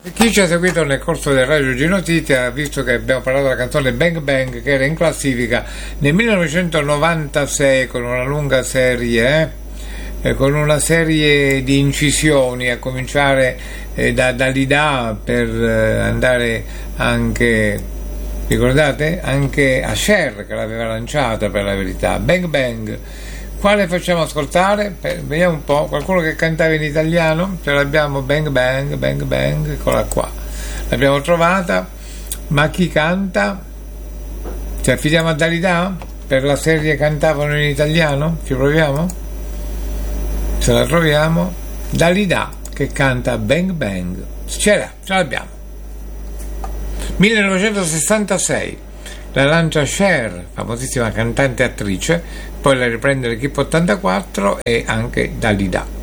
Chi ci ha seguito nel corso del Radio Ginotite ha visto che abbiamo parlato della canzone Bang Bang, che era in classifica nel 1996 con una lunga serie, con una serie di incisioni, a cominciare da Dalida per andare anche, ricordate? Anche a Cher, che l'aveva lanciata, per la verità. Bang Bang. Quale facciamo ascoltare? Vediamo un po', qualcuno che cantava in italiano? Ce l'abbiamo, Bang Bang, Bang Bang, eccola qua. L'abbiamo trovata, ma chi canta? Ci affidiamo a Dalida? Per la serie cantavano in italiano? Ci proviamo? Se la troviamo, Dalida che canta Bang Bang. Ce l'abbiamo. 1966. La lancia Cher, famosissima cantante e attrice, poi la riprende l'Equipe 84 e anche Dalida.